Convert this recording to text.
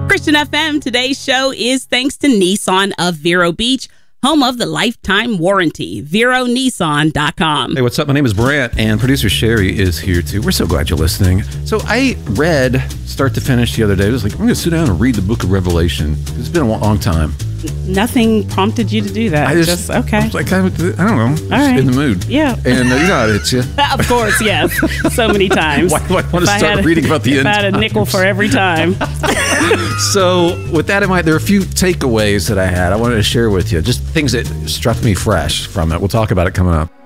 Christian FM, today's show is thanks to Nissan of Vero Beach, home of the lifetime warranty. VeroNissan.com. Hey, what's up? My name is Brant, and producer Sherry is here too. We're so glad you're listening. So I read start to finish the other day. I was like, I'm going to sit down and read the book of Revelation. It's been a long time. Nothing prompted you to do that. Just okay. I was like, I don't know. Just right. in the mood. Yeah. And you know how it hits you. Of course, yes. So many times. Why do I want to start reading about the end times? I had a nickel for every time. So with that in mind, there are a few takeaways that I wanted to share with you. Just things that struck me fresh from it. We'll talk about it coming up.